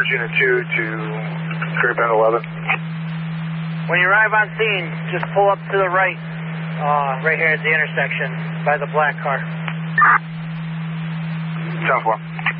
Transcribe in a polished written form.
Charge Unit 2 to Career Bend 11. When you arrive on scene, just pull up to the right, right here at the intersection by the black car. 10-4.